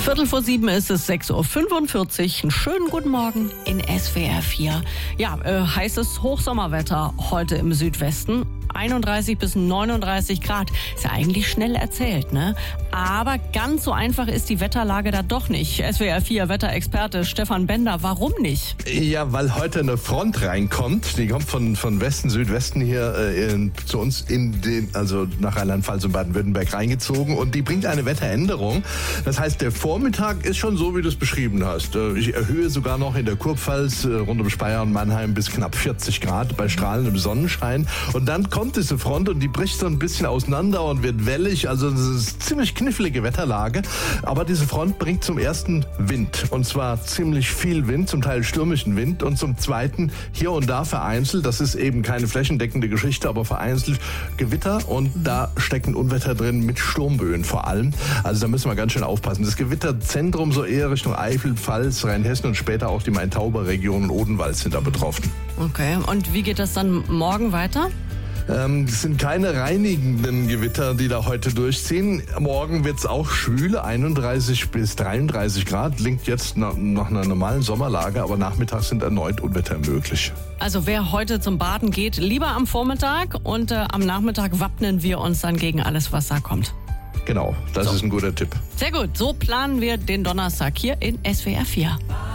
7:15 ist es, 6:45 Uhr. Einen schönen guten Morgen in SWR 4. Ja, heißes Hochsommerwetter heute im Südwesten. 31 bis 39 Grad. Ist ja eigentlich schnell erzählt, ne? Aber ganz so einfach ist die Wetterlage da doch nicht. SWR 4 Wetterexperte Stefan Bender, warum nicht? Ja, weil heute eine Front reinkommt. Die kommt von Westen, Südwesten hier zu uns also nach Rheinland-Pfalz und Baden-Württemberg reingezogen. Und die bringt eine Wetteränderung. Das heißt, der Vormittag ist schon so, wie du es beschrieben hast. Ich erhöhe sogar noch in der Kurpfalz rund um Speyer und Mannheim bis knapp 40 Grad bei strahlendem Sonnenschein. Und dann kommt diese Front und die bricht so ein bisschen auseinander und wird wellig. Also das ist ziemlich knifflige Wetterlage. Aber diese Front bringt zum ersten Wind. Und zwar ziemlich viel Wind, zum Teil stürmischen Wind. Und zum zweiten hier und da vereinzelt. Das ist eben keine flächendeckende Geschichte, aber vereinzelt Gewitter. Und da stecken Unwetter drin mit Sturmböen vor allem. Also da müssen wir ganz schön aufpassen. Das Gewitterzentrum so eher Richtung Eifel, Pfalz, Rheinhessen und später auch die Main-Tauber-Region und Odenwald sind da betroffen. Okay, und wie geht das dann morgen weiter? Es sind keine reinigenden Gewitter, die da heute durchziehen. Morgen wird es auch schwül, 31 bis 33 Grad. Klingt jetzt nach einer normalen Sommerlage, aber nachmittags sind erneut Unwetter möglich. Also wer heute zum Baden geht, lieber am Vormittag und am Nachmittag wappnen wir uns dann gegen alles, was da kommt. Genau, das ist ein guter Tipp. Sehr gut, so planen wir den Donnerstag hier in SWR 4.